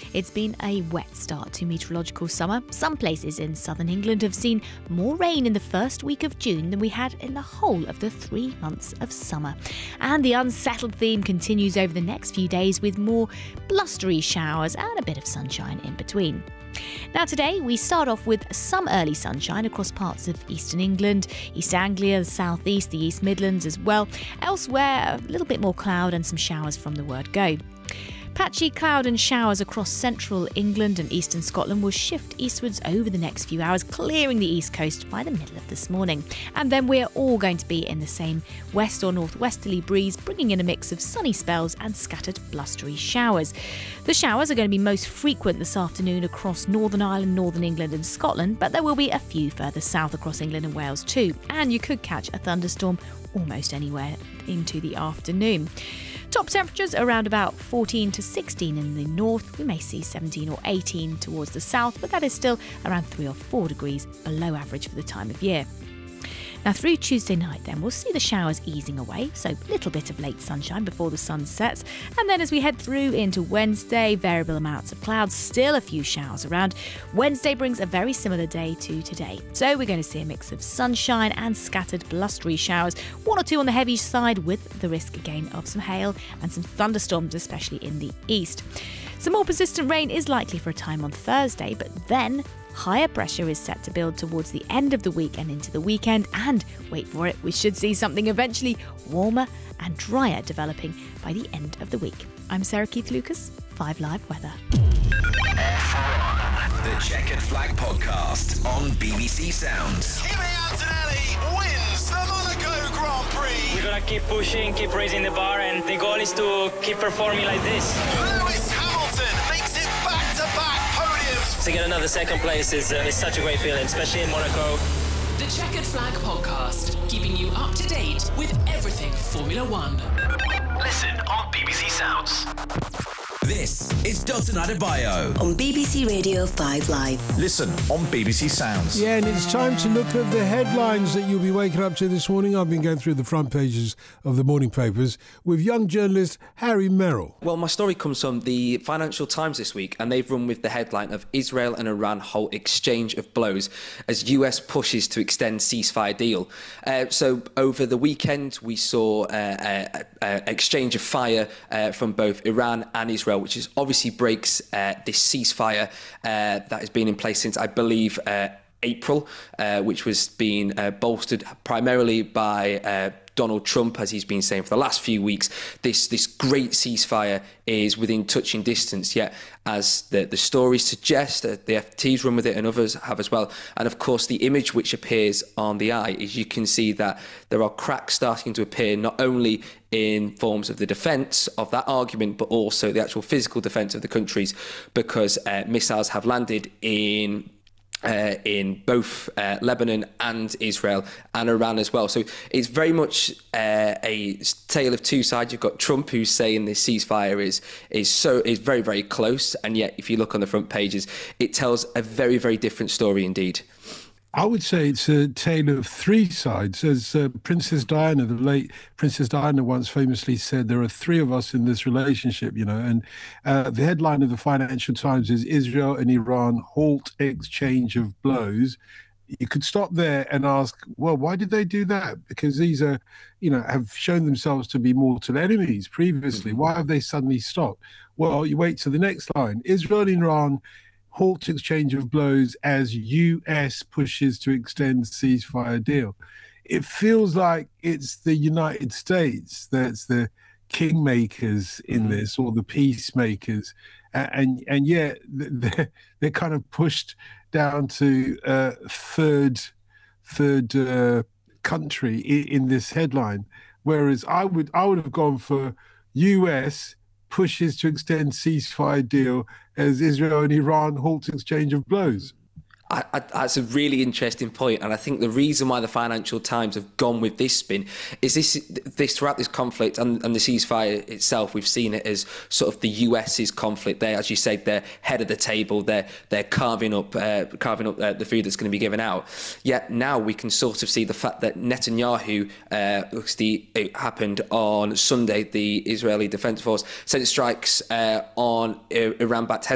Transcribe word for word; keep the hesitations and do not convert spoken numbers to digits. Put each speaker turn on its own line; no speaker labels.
It's been a wet start to meteorological summer. Some places in southern England have seen more rain in the first week of June than we had in the whole of the three months of summer. And the unsettled theme continues over the next few days with more blustery showers and a bit of sunshine in between. Now today we start off with some early sunshine across parts of eastern England, East Anglia, the South East, the East Midlands as well. Elsewhere, a little bit more cloud and some showers from the word go. Patchy cloud and showers across central England and eastern Scotland will shift eastwards over the next few hours, clearing the east coast by the middle of this morning. And then we're all going to be in the same west or northwesterly breeze, bringing in a mix of sunny spells and scattered blustery showers. The showers are going to be most frequent this afternoon across Northern Ireland, Northern England and Scotland, but there will be a few further south across England and Wales too. And you could catch a thunderstorm almost anywhere into the afternoon. Top temperatures around about fourteen to sixteen in the north. We may see seventeen or eighteen towards the south, but that is still around three or four degrees below average for the time of year. Now through Tuesday night then, we'll see the showers easing away, so a little bit of late sunshine before the sun sets. And then as we head through into Wednesday, variable amounts of clouds, still a few showers around. Wednesday brings a very similar day to today. So we're going to see a mix of sunshine and scattered blustery showers, one or two on the heavy side with the risk again of some hail and some thunderstorms, especially in the east. Some more persistent rain is likely for a time on Thursday, but then higher pressure is set to build towards the end of the week and into the weekend, and wait for it, we should see something eventually warmer and drier developing by the end of the week. I'm Sarah Keith Lucas, five Live Weather.
The Checkered Flag Podcast on B B C Sounds.
Kimi Antonelli wins the Monaco Grand Prix.
We're gonna keep pushing, keep raising the bar, and the goal is to keep performing like this.
Lewis Hamilton makes it back-to-back podiums.
To get another second place is, uh, is such a great feeling, especially in Monaco.
The Checkered Flag Podcast, keeping you up to date with everything Formula One.
Listen on B B C Sounds.
This is Dotun Adebayo
on B B C Radio five Live.
Listen on B B C Sounds.
Yeah, and it's time to look at the headlines that you'll be waking up to this morning. I've been going through the front pages of the morning papers with young journalist Harry Merrill.
Well, my story comes from the Financial Times this week, and they've run with the headline of Israel and Iran halt exchange of blows as U S pushes to extend ceasefire deal. Uh, so over the weekend, we saw uh, uh, exchange of fire uh, from both Iran and Israel, which is obviously breaks uh, this ceasefire uh, that has been in place since, I believe, uh, April, uh, which was being uh, bolstered primarily by uh, Donald Trump, as he's been saying for the last few weeks. This this great ceasefire is within touching distance, yet as the, the stories suggest, uh, the F T's run with it and others have as well. And of course, the image which appears on the eye is you can see that there are cracks starting to appear, not only in forms of the defence of that argument, but also the actual physical defence of the countries, because uh, missiles have landed in Uh, in both uh, Lebanon and Israel and Iran as well. So it's very much uh, a tale of two sides. You've got Trump, who's saying this ceasefire is is so is very, very close, and yet if you look on the front pages, it tells a very, very different story indeed.
I would say it's a tale of three sides. As uh, Princess Diana, the late Princess Diana once famously said, there are three of us in this relationship, you know, and uh, the headline of the Financial Times is Israel and Iran halt exchange of blows. You could stop there and ask, well, why did they do that? Because these are, you know, have shown themselves to be mortal enemies previously. Mm-hmm. Why have they suddenly stopped? Well, you wait to the next line. Israel and Iran halt exchange of blows as U S pushes to extend ceasefire deal. It feels like it's the United States that's the kingmakers in mm-hmm. this, or the peacemakers, and and yet they're, they're kind of pushed down to uh, third third uh, country in, in this headline. Whereas I would I would have gone for U S pushes to extend ceasefire deal as Israel and Iran halt exchange of blows.
I, I, that's a really interesting point, and I think the reason why the Financial Times have gone with this spin is this this throughout this conflict and, and the ceasefire itself, we've seen it as sort of the US's conflict. They're, as you said, they're head of the table. They're they're carving up uh, carving up uh, the food that's going to be given out. Yet now we can sort of see the fact that Netanyahu, uh, the it happened on Sunday, the Israeli Defense Force sent strikes uh, on Iran-backed